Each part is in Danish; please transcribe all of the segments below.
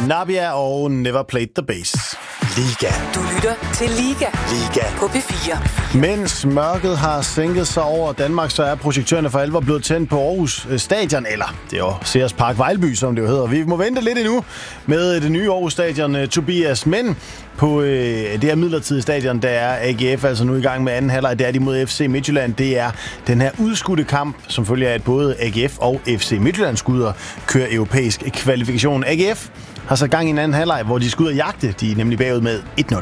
Nabia og Never Played the Bass. Liga. Du lytter til Liga på P4. Mens mørket har sænket sig over Danmark, så er projektørerne for alvor blevet tændt på Aarhus Stadion, eller det er jo Sears Park Vejlby, som det jo hedder. Vi må vente lidt endnu med det nye Aarhus Stadion, Tobias, men på det her midlertidige stadion, der er AGF altså nu i gang med anden halvleg. Det er de mod FC Midtjylland. Det er den her udskudte kamp, som følger af, at både AGF og FC Midtjylland skuder kører europæisk kvalifikation. AGF har så gang i en anden halvleg, hvor de skal ud og jagte. De er nemlig bagud med 1-0.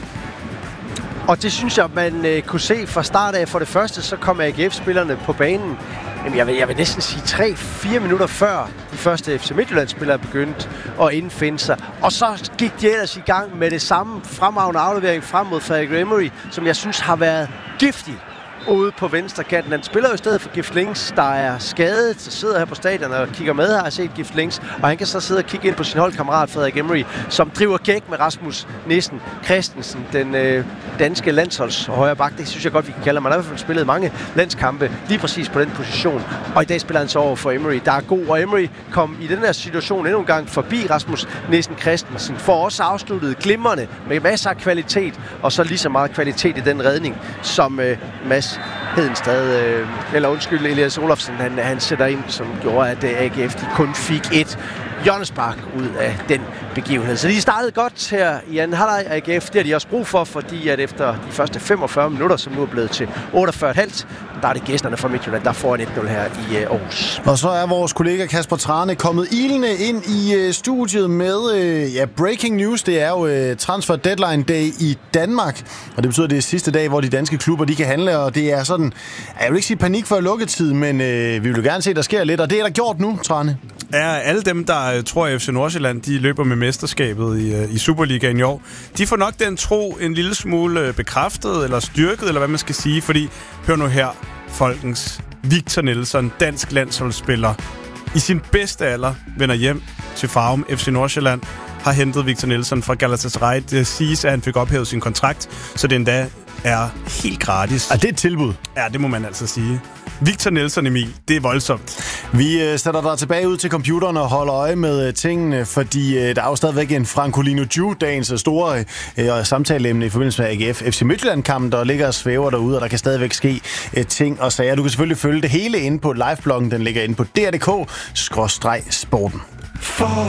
Og det synes jeg, man kunne se fra start af. For det første, så kom AGF-spillerne på banen. Jamen, jeg vil næsten sige 3-4 minutter før de første FC Midtjylland-spillere begyndte at indfinde sig. Og så gik de ellers i gang med det samme fremragende aflevering frem mod Frederik Emery, som jeg synes har været giftig ude på venstre kanten. Han spiller jo i stedet for Gift Links, der er skadet, så sidder her på stadion og kigger med, har jeg set Gift Links, og han kan så sidde og kigge ind på sin holdkammerat Frederik Emery, som driver gæk med Rasmus Nissen Christensen, den danske landsholds højre bak. Det synes jeg godt, vi kan kalde ham. Han har i hvert fald spillet mange landskampe lige præcis på den position, og i dag spiller han så over for Emery, der er god, og Emery kom i den her situation endnu en gang forbi Rasmus Nissen Christensen, for også afsluttet glimrende med masser af kvalitet, og så lige så meget kvalitet i den redning, som Mads Hedenstad, Elias Olofsen, han sætter ind, som gjorde, at AGF de kun fik et hjørnespark ud af den begivenhed. Så de startede godt her i anden halvleg af AGF. Det har de også brug for, fordi at efter de første 45 minutter, som nu er blevet til 48,5, der er det gæsterne fra Midtjylland, der får en 1-0 her i Aarhus. Og så er vores kollega Kasper Trane kommet ilende ind i studiet med breaking news. Det er jo transfer deadline day i Danmark, og det betyder, at det er sidste dag, hvor de danske klubber de kan handle, og det er sådan, jeg vil ikke sige panik før lukketid, men vi vil jo gerne se, at der sker lidt, og det er der gjort nu, Trane. Ja, alle dem, der tror, at FC Nordsjælland de løber med mesterskabet i Superligaen i år, de får nok den tro en lille smule bekræftet eller styrket, eller hvad man skal sige, fordi, hør nu her, folkens, Victor Nelsson, dansk landsholdsspiller, i sin bedste alder vender hjem til Farum. FC Nordsjælland har hentet Victor Nelsson fra Galatasaray. Det siges, at han fik ophævet sin kontrakt, så det endda er helt gratis. Er det et tilbud? Ja, det må man altså sige. Victor Nelsson, Emil, det er voldsomt. Vi sætter dig tilbage ud til computeren og holder øje med tingene, fordi der er jo stadigvæk en Francolino Ju, dagens store samtaleemne i forbindelse med AGF FC Midtjylland-kampen, der ligger og svæver derude, og der kan stadigvæk ske ting og sager. Du kan selvfølgelig følge det hele inde på livebloggen, den ligger inde på dr.dk/sporten. For